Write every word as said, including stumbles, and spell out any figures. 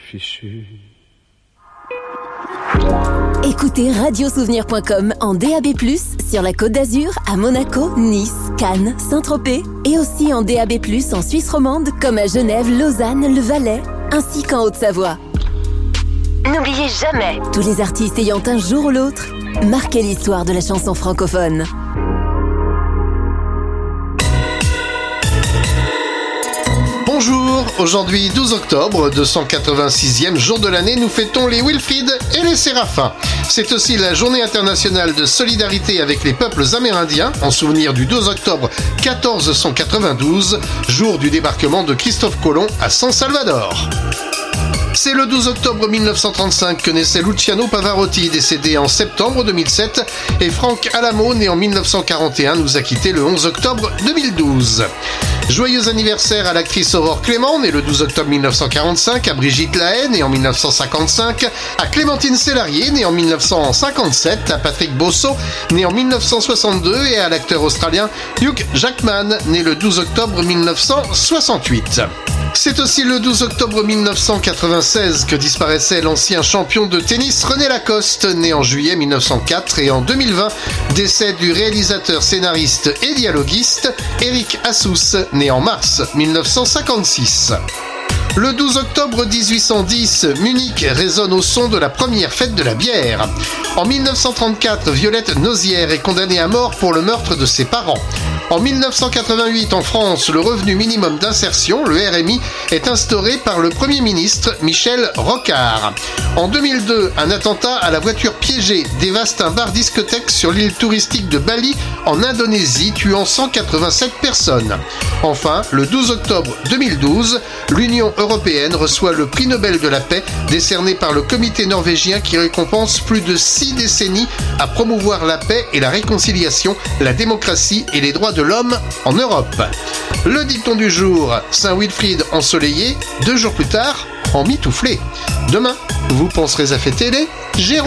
fichu. Écoutez radiosouvenir point com en D A B plus, sur la Côte d'Azur, à Monaco, Nice, Cannes, Saint-Tropez, et aussi en D A B plus en Suisse romande, comme à Genève, Lausanne, le Valais, ainsi qu'en Haute-Savoie. N'oubliez jamais, tous les artistes ayant un jour ou l'autre marqué l'histoire de la chanson francophone. Bonjour, aujourd'hui douze octobre, deux cent quatre-vingt-sixième jour de l'année, nous fêtons les Wilfrid et les Séraphins. C'est aussi la journée internationale de solidarité avec les peuples amérindiens, en souvenir du douze octobre quatorze cent quatre-vingt-douze, jour du débarquement de Christophe Colomb à San Salvador. C'est le douze octobre mille neuf cent trente-cinq que naissait Luciano Pavarotti, décédé en septembre deux mille sept, et Frank Alamo, né en mille neuf cent quarante et un, nous a quittés le onze octobre deux mille douze. Joyeux anniversaire à l'actrice Aurore Clément, née le douze octobre mille neuf cent quarante-cinq, à Brigitte Lahaye, née en mille neuf cent cinquante-cinq, à Clémentine Sélarié, née en mille neuf cent cinquante-sept, à Patrick Bosso, né en mille neuf cent soixante-deux, et à l'acteur australien Hugh Jackman, né le douze octobre mille neuf cent soixante-huit. C'est aussi le douze octobre mille neuf cent quatre-vingt-seize que disparaissait l'ancien champion de tennis René Lacoste, né en juillet mille neuf cent quatre, et en deux mille vingt, décès du réalisateur, scénariste et dialoguiste Eric Assous, né en mars mille neuf cent cinquante-six. Le douze octobre dix-huit cent dix, Munich résonne au son de la première fête de la bière. En mille neuf cent trente-quatre, Violette Nozière est condamnée à mort pour le meurtre de ses parents. En mille neuf cent quatre-vingt-huit, en France, le revenu minimum d'insertion, le R M I, est instauré par le Premier ministre Michel Rocard. En deux mille deux, un attentat à la voiture piégée dévaste un bar-discothèque sur l'île touristique de Bali, en Indonésie, tuant cent quatre-vingt-sept personnes. Enfin, le douze octobre deux mille douze, l'Union européenne reçoit le prix Nobel de la paix, décerné par le comité norvégien qui récompense plus de six décennies à promouvoir la paix et la réconciliation, la démocratie et les droits de l'homme en Europe. Le dicton du jour, Saint-Wilfrid ensoleillé, deux jours plus tard, en mitouflé. Demain, vous penserez à fêter les Géronts.